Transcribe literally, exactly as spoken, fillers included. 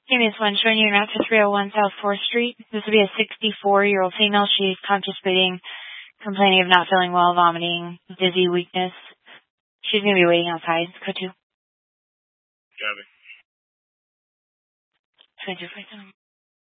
Hey, Miss One, showing you route to three oh one South fourth Street. This would be a sixty-four-year-old female. She's conscious bleeding, complaining of not feeling well, vomiting, dizzy, weakness. She's going to be waiting outside. Code two. Copy. twenty-two forty-seven.